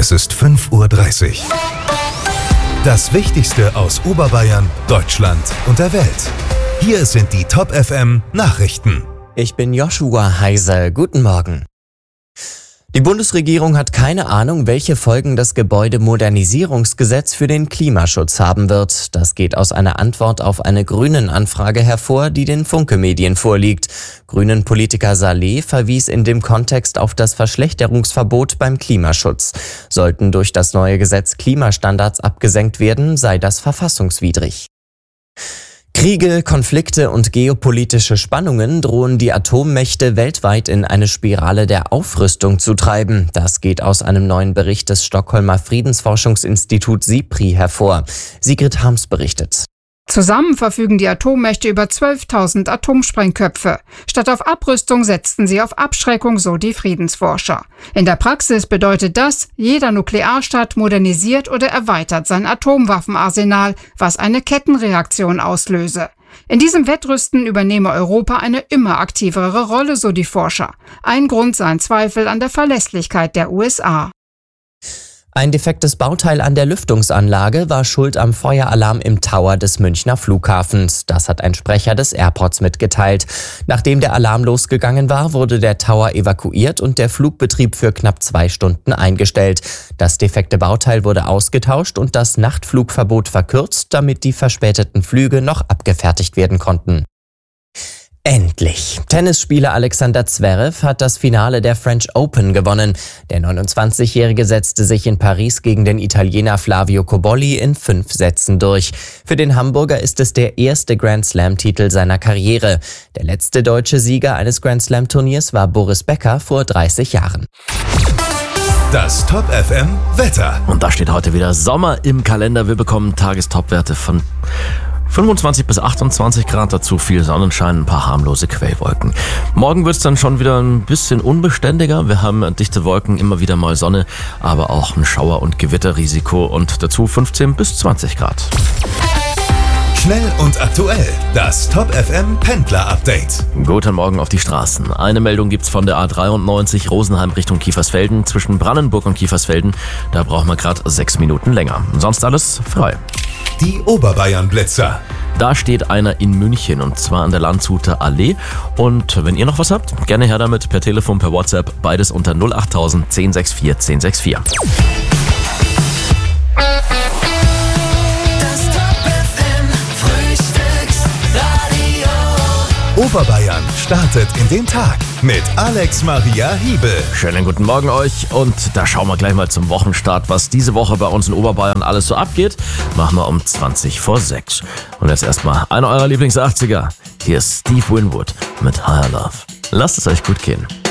Es ist 5:30 Uhr. Das Wichtigste aus Oberbayern, Deutschland und der Welt. Hier sind die Top FM Nachrichten. Ich bin Joshua Heisel. Guten Morgen. Die Bundesregierung hat keine Ahnung, welche Folgen das Gebäudemodernisierungsgesetz für den Klimaschutz haben wird. Das geht aus einer Antwort auf eine Grünen-Anfrage hervor, die den Funke-Medien vorliegt. Grünen-Politiker Saleh verwies in dem Kontext auf das Verschlechterungsverbot beim Klimaschutz. Sollten durch das neue Gesetz Klimastandards abgesenkt werden, sei das verfassungswidrig. Kriege, Konflikte und geopolitische Spannungen drohen die Atommächte weltweit in eine Spirale der Aufrüstung zu treiben. Das geht aus einem neuen Bericht des Stockholmer Friedensforschungsinstituts SIPRI hervor. Sigrid Harms berichtet. Zusammen verfügen die Atommächte über 12.000 Atomsprengköpfe. Statt auf Abrüstung setzten sie auf Abschreckung, so die Friedensforscher. In der Praxis bedeutet das, jeder Nuklearstaat modernisiert oder erweitert sein Atomwaffenarsenal, was eine Kettenreaktion auslöse. In diesem Wettrüsten übernehme Europa eine immer aktivere Rolle, so die Forscher. Ein Grund seien Zweifel an der Verlässlichkeit der USA. Ein defektes Bauteil an der Lüftungsanlage war schuld am Feueralarm im Tower des Münchner Flughafens. Das hat ein Sprecher des Airports mitgeteilt. Nachdem der Alarm losgegangen war, wurde der Tower evakuiert und der Flugbetrieb für knapp 2 Stunden eingestellt. Das defekte Bauteil wurde ausgetauscht und das Nachtflugverbot verkürzt, damit die verspäteten Flüge noch abgefertigt werden konnten. Endlich! Tennisspieler Alexander Zverev hat das Finale der French Open gewonnen. Der 29-Jährige setzte sich in Paris gegen den Italiener Flavio Cobolli in 5 Sätzen durch. Für den Hamburger ist es der erste Grand-Slam-Titel seiner Karriere. Der letzte deutsche Sieger eines Grand-Slam-Turniers war Boris Becker vor 30 Jahren. Das Top FM Wetter. Und da steht heute wieder Sommer im Kalender. Wir bekommen Tagestopwerte von 25 bis 28 Grad, dazu viel Sonnenschein, ein paar harmlose Quellwolken. Morgen wird es dann schon wieder ein bisschen unbeständiger. Wir haben dichte Wolken, immer wieder mal Sonne, aber auch ein Schauer- und Gewitterrisiko und dazu 15 bis 20 Grad. Schnell und aktuell, das Top FM Pendler Update. Guten Morgen auf die Straßen. Eine Meldung gibt's von der A93 Rosenheim Richtung Kiefersfelden zwischen Brandenburg und Kiefersfelden. Da braucht man gerade 6 Minuten länger. Sonst alles frei. Die Oberbayern-Blitzer. Da steht einer in München und zwar an der Landshuter Allee. Und wenn ihr noch was habt, gerne her damit per Telefon, per WhatsApp, beides unter 08000 1064 1064. Oberbayern startet in den Tag mit Alex Maria Hiebel. Schönen guten Morgen euch und da schauen wir gleich mal zum Wochenstart, was diese Woche bei uns in Oberbayern alles so abgeht. Machen wir um 20 vor 6. Und jetzt erstmal einer eurer Lieblings-80er. Hier ist Steve Winwood mit Higher Love. Lasst es euch gut gehen.